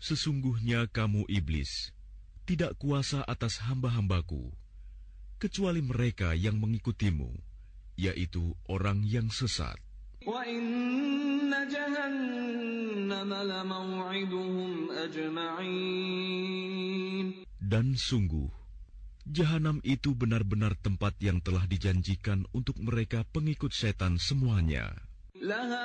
Sesungguhnya kamu iblis tidak kuasa atas hamba-hambaku, kecuali mereka yang mengikutimu, yaitu orang yang sesat. Dan sungguh, Jahanam itu benar-benar tempat yang telah dijanjikan untuk mereka pengikut setan semuanya.